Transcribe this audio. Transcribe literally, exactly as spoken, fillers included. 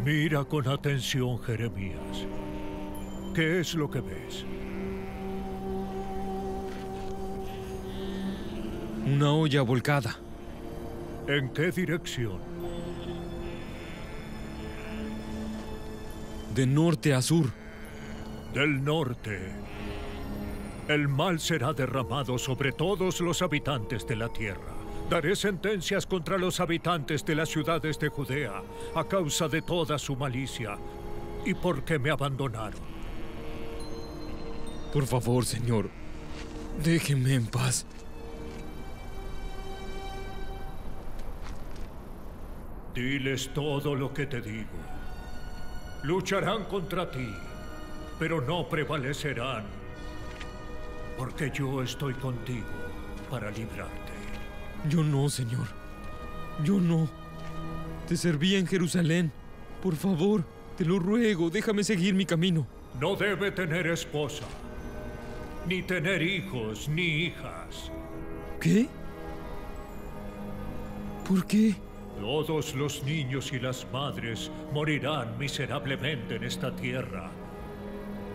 Mira con atención, Jeremías. ¿Qué es lo que ves? Una olla volcada. ¿En qué dirección? De norte a sur. Del norte. El mal será derramado sobre todos los habitantes de la tierra. Daré sentencias contra los habitantes de las ciudades de Judea a causa de toda su malicia y porque me abandonaron. Por favor, Señor, déjeme en paz. Diles todo lo que te digo. Lucharán contra ti, pero no prevalecerán, porque yo estoy contigo para librarte. Yo no, Señor. Yo no. Te serví en Jerusalén. Por favor, te lo ruego, déjame seguir mi camino. No debe tener esposa, ni tener hijos, ni hijas. ¿Qué? ¿Por qué? Todos los niños y las madres morirán miserablemente en esta tierra